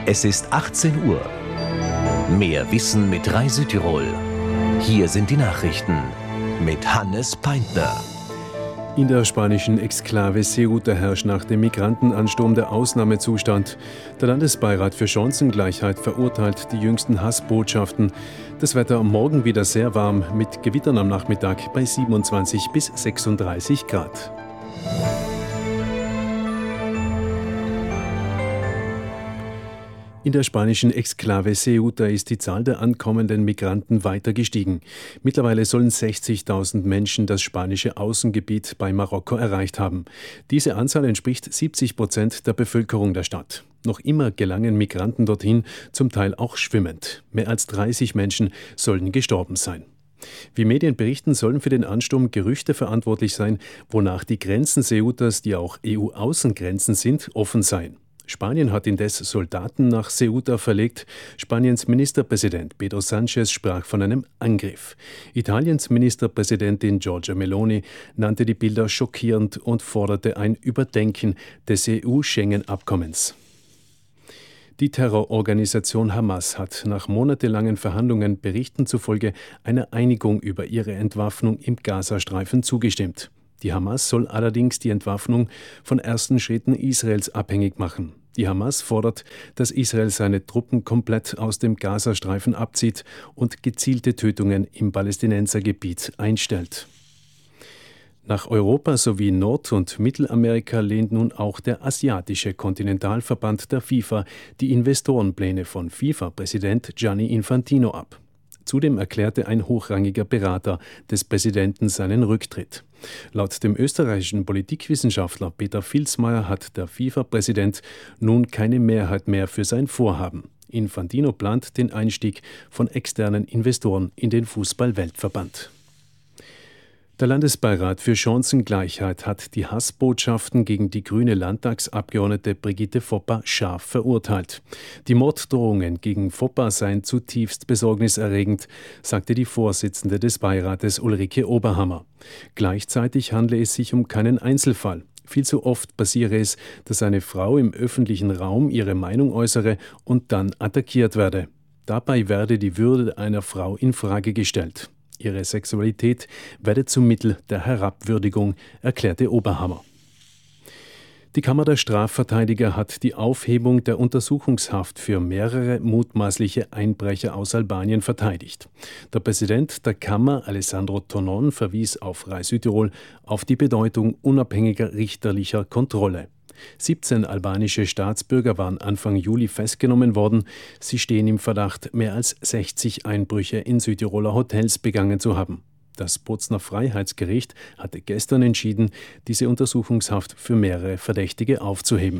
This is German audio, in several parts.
Es ist 18 Uhr. Mehr Wissen mit Rai Südtirol. Hier sind die Nachrichten mit Hannes Peintner. In der spanischen Exklave Ceuta herrscht nach dem Migrantenansturm der Ausnahmezustand. Der Landesbeirat für Chancengleichheit verurteilt die jüngsten Hassbotschaften. Das Wetter morgen wieder sehr warm, mit Gewittern am Nachmittag bei 27 bis 36 Grad. In der spanischen Exklave Ceuta ist die Zahl der ankommenden Migranten weiter gestiegen. Mittlerweile sollen 60.000 Menschen das spanische Außengebiet bei Marokko erreicht haben. Diese Anzahl entspricht 70% der Bevölkerung der Stadt. Noch immer gelangen Migranten dorthin, zum Teil auch schwimmend. Mehr als 30 Menschen sollen gestorben sein. Wie Medien berichten, sollen für den Ansturm Gerüchte verantwortlich sein, wonach die Grenzen Ceutas, die auch EU-Außengrenzen sind, offen seien. Spanien hat indes Soldaten nach Ceuta verlegt. Spaniens Ministerpräsident Pedro Sánchez sprach von einem Angriff. Italiens Ministerpräsidentin Giorgia Meloni nannte die Bilder schockierend und forderte ein Überdenken des EU-Schengen-Abkommens. Die Terrororganisation Hamas hat nach monatelangen Verhandlungen Berichten zufolge einer Einigung über ihre Entwaffnung im Gazastreifen zugestimmt. Die Hamas soll allerdings die Entwaffnung von ersten Schritten Israels abhängig machen. Die Hamas fordert, dass Israel seine Truppen komplett aus dem Gazastreifen abzieht und gezielte Tötungen im Palästinensergebiet einstellt. Nach Europa sowie Nord- und Mittelamerika lehnt nun auch der asiatische Kontinentalverband der FIFA die Investorenpläne von FIFA-Präsident Gianni Infantino ab. Zudem erklärte ein hochrangiger Berater des Präsidenten seinen Rücktritt. Laut dem österreichischen Politikwissenschaftler Peter Vilsmeier hat der FIFA-Präsident nun keine Mehrheit mehr für sein Vorhaben. Infantino plant den Einstieg von externen Investoren in den Fußball-Weltverband. Der Landesbeirat für Chancengleichheit hat die Hassbotschaften gegen die grüne Landtagsabgeordnete Brigitte Foppa scharf verurteilt. Die Morddrohungen gegen Foppa seien zutiefst besorgniserregend, sagte die Vorsitzende des Beirates Ulrike Oberhammer. Gleichzeitig handle es sich um keinen Einzelfall. Viel zu oft passiere es, dass eine Frau im öffentlichen Raum ihre Meinung äußere und dann attackiert werde. Dabei werde die Würde einer Frau in Frage gestellt. Ihre Sexualität werde zum Mittel der Herabwürdigung, erklärte Oberhammer. Die Kammer der Strafverteidiger hat die Aufhebung der Untersuchungshaft für mehrere mutmaßliche Einbrecher aus Albanien verteidigt. Der Präsident der Kammer, Alessandro Tonon, verwies auf Rai Südtirol auf die Bedeutung unabhängiger richterlicher Kontrolle. 17 albanische Staatsbürger waren Anfang Juli festgenommen worden. Sie stehen im Verdacht, mehr als 60 Einbrüche in Südtiroler Hotels begangen zu haben. Das Bozner Freiheitsgericht hatte gestern entschieden, diese Untersuchungshaft für mehrere Verdächtige aufzuheben.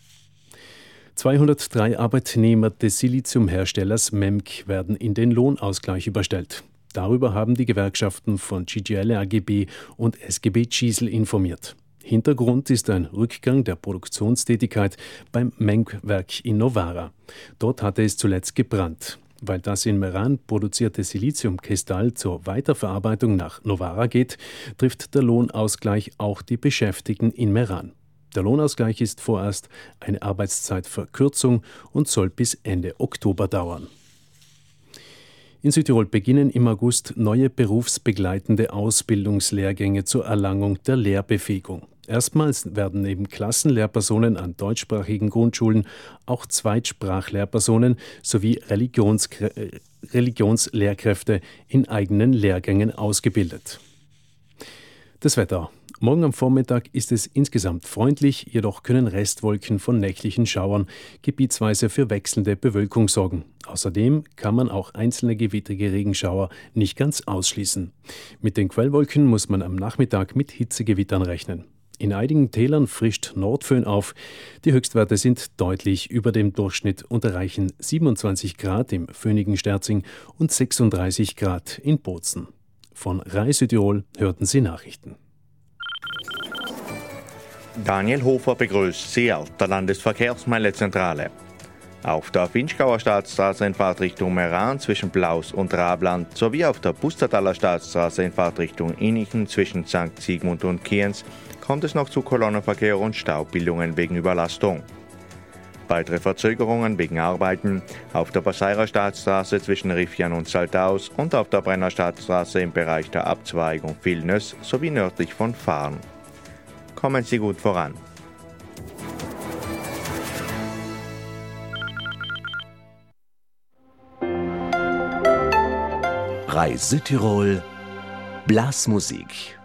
203 Arbeitnehmer des Siliziumherstellers MEMC werden in den Lohnausgleich überstellt. Darüber haben die Gewerkschaften von CGL AGB und SGB Ciesl informiert. Hintergrund ist ein Rückgang der Produktionstätigkeit beim MEMC-Werk in Novara. Dort hatte es zuletzt gebrannt. Weil das in Meran produzierte Siliziumkristall zur Weiterverarbeitung nach Novara geht, trifft der Lohnausgleich auch die Beschäftigten in Meran. Der Lohnausgleich ist vorerst eine Arbeitszeitverkürzung und soll bis Ende Oktober dauern. In Südtirol beginnen im August neue berufsbegleitende Ausbildungslehrgänge zur Erlangung der Lehrbefähigung. Erstmals werden neben Klassenlehrpersonen an deutschsprachigen Grundschulen auch Zweitsprachlehrpersonen sowie Religionslehrkräfte in eigenen Lehrgängen ausgebildet. Das Wetter. Morgen am Vormittag ist es insgesamt freundlich, jedoch können Restwolken von nächtlichen Schauern gebietsweise für wechselnde Bewölkung sorgen. Außerdem kann man auch einzelne gewittrige Regenschauer nicht ganz ausschließen. Mit den Quellwolken muss man am Nachmittag mit Hitzegewittern rechnen. In einigen Tälern frischt Nordföhn auf. Die Höchstwerte sind deutlich über dem Durchschnitt und erreichen 27 Grad im föhnigen Sterzing und 36 Grad in Bozen. Von Rai Südtirol hörten Sie Nachrichten. Daniel Hofer begrüßt Sie aus der Landesverkehrsmeldezentrale. Auf der Vinschgauer Staatsstraße in Fahrtrichtung Meran zwischen Blaus und Rabland sowie auf der Pustertaler Staatsstraße in Fahrtrichtung Innichen zwischen St. Sigmund und Kienz kommt es noch zu Kolonnenverkehr und Staubildungen wegen Überlastung. Weitere Verzögerungen wegen Arbeiten auf der Passeirer Staatsstraße zwischen Riffian und Saltaus und auf der Brenner Staatsstraße im Bereich der Abzweigung Vilnös sowie nördlich von Farn. Kommen Sie gut voran. Reise Tirol Blasmusik.